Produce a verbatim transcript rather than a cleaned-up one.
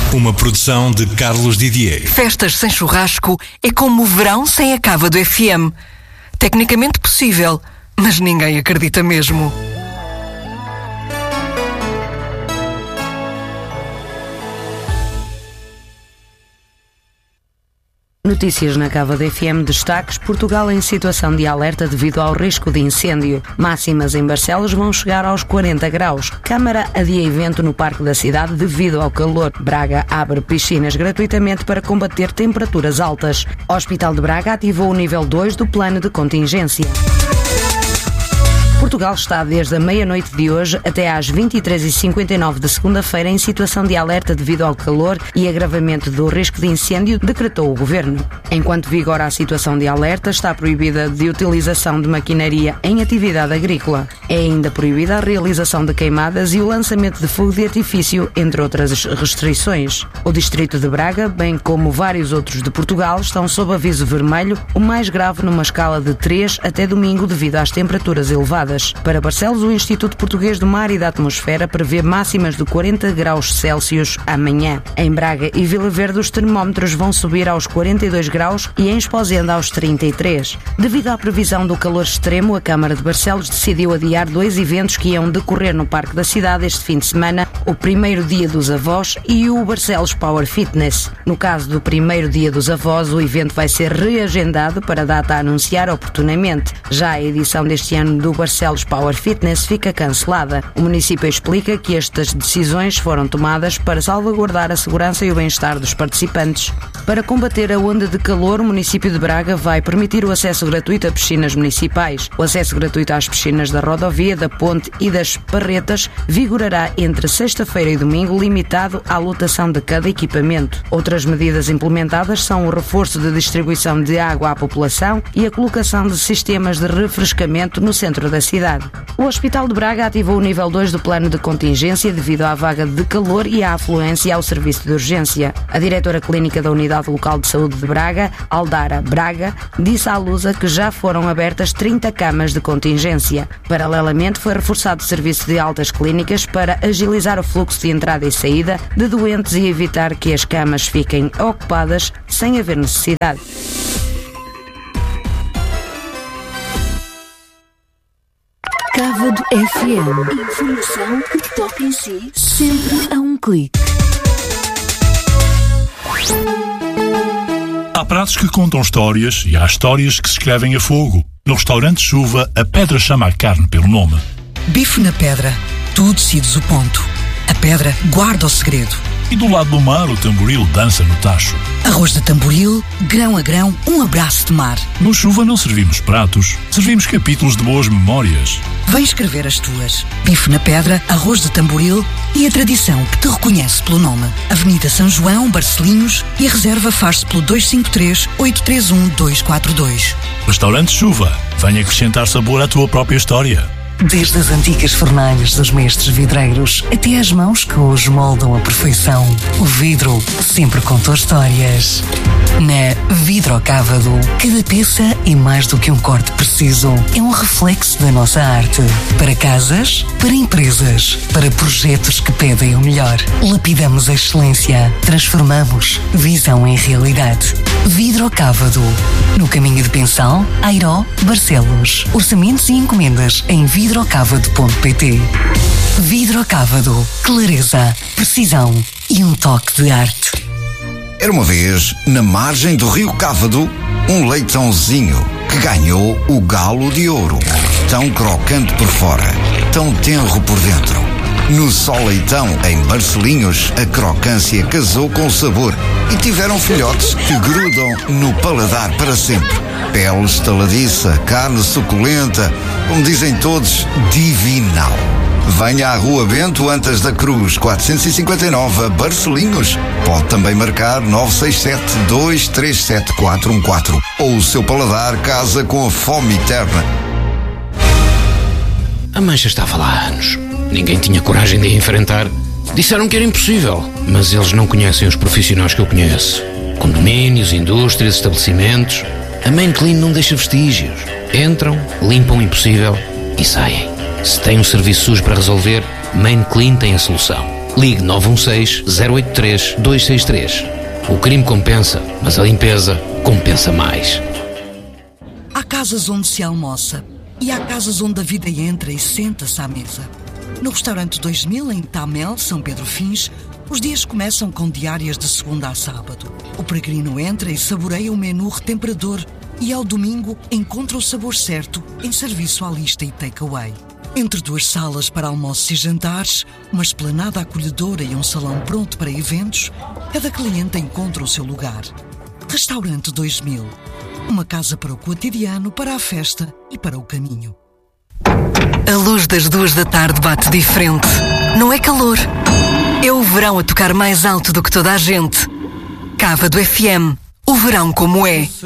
Uma produção de Carlos Didier. Festas sem churrasco é como o verão sem a cava do F M. Tecnicamente possível, mas ninguém acredita mesmo. Notícias na Cava da F M. Destaques: Portugal em situação de alerta devido ao risco de incêndio. Máximas em Barcelos vão chegar aos quarenta graus. Câmara adia evento no Parque da Cidade devido ao calor. Braga abre piscinas gratuitamente para combater temperaturas altas. Hospital de Braga ativou o nível dois do plano de contingência. Portugal está desde a meia-noite de hoje até às vinte e três e cinquenta e nove de segunda-feira em situação de alerta devido ao calor e agravamento do risco de incêndio, decretou o Governo. Enquanto vigora a situação de alerta, está proibida de utilização de maquinaria em atividade agrícola. É ainda proibida a realização de queimadas e o lançamento de fogo de artifício, entre outras restrições. O Distrito de Braga, bem como vários outros de Portugal, estão sob aviso vermelho, o mais grave numa escala de três até domingo devido às temperaturas elevadas. Para Barcelos, o Instituto Português do Mar e da Atmosfera prevê máximas de quarenta graus Celsius amanhã. Em Braga e Vila Verde, os termómetros vão subir aos quarenta e dois graus e em Esposenda aos trinta e três. Devido à previsão do calor extremo, a Câmara de Barcelos decidiu adiar dois eventos que iam decorrer no Parque da Cidade este fim de semana, o primeiro Dia dos Avós e o Barcelos Power Fitness. No caso do primeiro Dia dos Avós, o evento vai ser reagendado para a data a anunciar oportunamente. Já a edição deste ano do Barcelos Barcelos Power Fitness fica cancelada. O município explica que estas decisões foram tomadas para salvaguardar a segurança e o bem-estar dos participantes. Para combater a onda de calor, o município de Braga vai permitir o acesso gratuito a piscinas municipais. O acesso gratuito às piscinas da rodovia, da ponte e das Parretas vigorará entre sexta-feira e domingo, limitado à lotação de cada equipamento. Outras medidas implementadas são o reforço de distribuição de água à população e a colocação de sistemas de refrescamento no centro da cidade. O Hospital de Braga ativou o nível dois do plano de contingência devido à vaga de calor e à afluência ao serviço de urgência. A diretora clínica da Unidade Local de Saúde de Braga, Aldara Braga, disse à Lusa que já foram abertas trinta camas de contingência. Paralelamente, foi reforçado o serviço de altas clínicas para agilizar o fluxo de entrada e saída de doentes e evitar que as camas fiquem ocupadas sem haver necessidade. Cávado F M. Informação que toca em si, sempre a um clique. Há pratos que contam histórias e há histórias que se escrevem a fogo. No restaurante Chuva, a pedra chama a carne pelo nome. Bife na pedra. Tu decides o ponto. A pedra guarda o segredo. E do lado do mar, o tamboril dança no tacho. Arroz de tamboril, grão a grão, um abraço de mar. No Chuva não servimos pratos, servimos capítulos de boas memórias. Vem escrever as tuas. Bife na pedra, arroz de tamboril e a tradição que te reconhece pelo nome. Avenida São João, Barcelinhos, e a reserva faz-se pelo dois cinco três, oito três um, dois quatro dois. Restaurante Chuva, venha acrescentar sabor à tua própria história. Desde as antigas fornalhas dos mestres vidreiros até às mãos que hoje moldam a perfeição, o vidro sempre contou histórias. Na Vidrocávado, cada peça é mais do que um corte preciso. É um reflexo da nossa arte. Para casas, para empresas, para projetos que pedem o melhor. Lapidamos a excelência. Transformamos visão em realidade. Vidrocávado. No caminho de Pensal, Airó, Barcelos. Orçamentos e encomendas em vidrocávado ponto pt. Vidrocávado. Clareza, precisão e um toque de arte. Era uma vez, na margem do rio Cávado, um leitãozinho que ganhou o galo de ouro. Tão crocante por fora, tão tenro por dentro. No Só Leitão, em Barcelinhos, a crocância casou com o sabor e tiveram filhotes que grudam no paladar para sempre. Pele estaladiça, carne suculenta, como dizem todos, divinal. Venha à Rua Bento Antas da Cruz, quatrocentos e cinquenta e nove, a Barcelinhos. Pode também marcar nove seis sete, dois três sete, quatro um quatro. Ou o seu paladar casa com a fome eterna. A mancha estava lá há anos. Ninguém tinha coragem de a enfrentar. Disseram que era impossível, mas eles não conhecem os profissionais que eu conheço. Condomínios, indústrias, estabelecimentos. A Main Clean não deixa vestígios. Entram, limpam o impossível e saem. Se tem um serviço sujo para resolver, Main Clean tem a solução. Ligue nove um seis, zero oito três, dois seis três. O crime compensa, mas a limpeza compensa mais. Há casas onde se almoça e há casas onde a vida entra e senta-se à mesa. No restaurante dois mil, em Tamel, São Pedro Fins, os dias começam com diárias de segunda a sábado. O peregrino entra e saboreia o menu retemperador e ao domingo encontra o sabor certo em serviço à lista e takeaway. Entre duas salas para almoços e jantares, uma esplanada acolhedora e um salão pronto para eventos, cada cliente encontra o seu lugar. Restaurante dois mil. Uma casa para o cotidiano, para a festa e para o caminho. A luz das duas da tarde bate diferente. Não é calor. É o verão a tocar mais alto do que toda a gente. Cávado F M. O verão como é.